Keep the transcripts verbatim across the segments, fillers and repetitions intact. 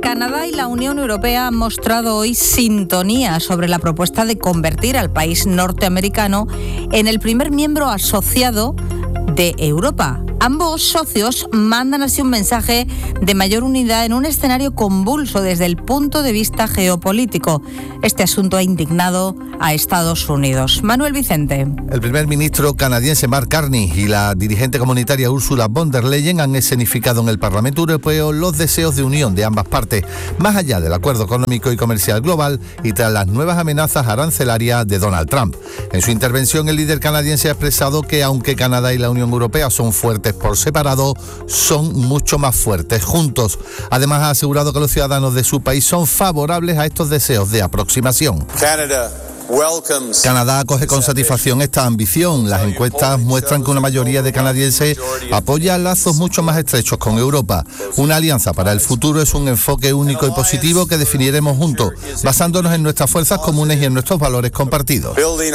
Canadá y la Unión Europea han mostrado hoy sintonía sobre la propuesta de convertir al país norteamericano en el primer miembro asociado de Europa. Ambos socios mandan así un mensaje de mayor unidad en un escenario convulso desde el punto de vista geopolítico. Este asunto ha indignado a Estados Unidos. Manuel Vicente. El primer ministro canadiense Mark Carney y la dirigente comunitaria Ursula von der Leyen han escenificado en el Parlamento Europeo los deseos de unión de ambas partes, más allá del acuerdo económico y comercial global y tras las nuevas amenazas arancelarias de Donald Trump. En su intervención, el líder canadiense ha expresado que aunque Canadá y la Unión Europea son fuertes por separado, son mucho más fuertes juntos. Además, ha asegurado que los ciudadanos de su país son favorables a estos deseos de aproximación. Canadá. Canadá acoge con satisfacción esta ambición. Las encuestas muestran que una mayoría de canadienses apoya lazos mucho más estrechos con Europa. Una alianza para el futuro es un enfoque único y positivo que definiremos juntos, basándonos en nuestras fuerzas comunes y en nuestros valores compartidos.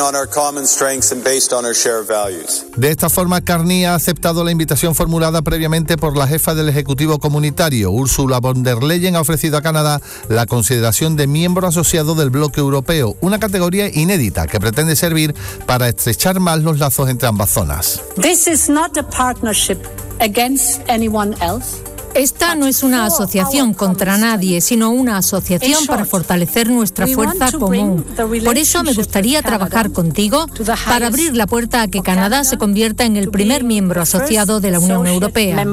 De esta forma, Carney ha aceptado la invitación formulada previamente por la jefa del Ejecutivo Comunitario. Ursula von der Leyen ha ofrecido a Canadá la consideración de miembro asociado del bloque europeo, una categoría inédita que pretende servir para estrechar más los lazos entre ambas zonas. This is not a partnership against anyone else. Esta no es una asociación contra nadie, sino una asociación para fortalecer nuestra fuerza común. Por eso me gustaría trabajar contigo para abrir la puerta a que Canadá se convierta en el primer miembro asociado de la Unión Europea.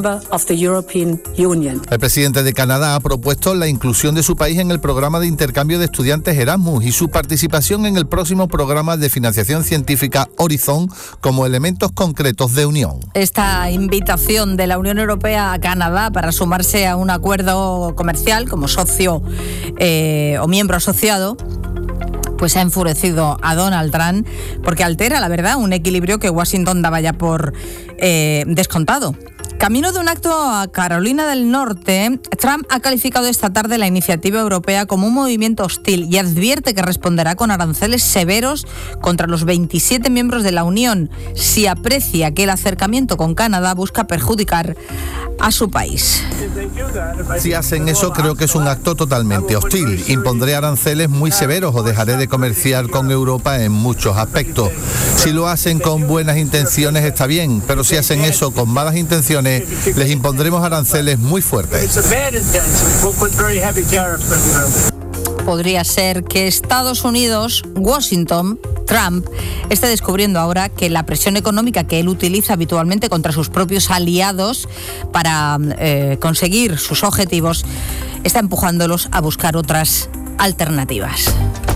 El presidente de Canadá ha propuesto la inclusión de su país en el programa de intercambio de estudiantes Erasmus y su participación en el próximo programa de financiación científica Horizon como elementos concretos de unión. Esta invitación de la Unión Europea a Canadá para sumarse a un acuerdo comercial como socio eh, o miembro asociado, pues ha enfurecido a Donald Trump porque altera, la verdad, un equilibrio que Washington daba ya por eh, descontado. Camino de un acto a Carolina del Norte, Trump ha calificado esta tarde la iniciativa europea como un movimiento hostil y advierte que responderá con aranceles severos contra los veintisiete miembros de la Unión si aprecia que el acercamiento con Canadá busca perjudicar a su país. Si hacen eso, creo que es un acto totalmente hostil. Impondré aranceles muy severos o dejaré de comerciar con Europa en muchos aspectos. Si lo hacen con buenas intenciones está bien, pero si hacen eso con malas intenciones, les impondremos aranceles muy fuertes. Podría ser que Estados Unidos, Washington, Trump, esté descubriendo ahora que la presión económica que él utiliza habitualmente contra sus propios aliados para eh, conseguir sus objetivos está empujándolos a buscar otras alternativas.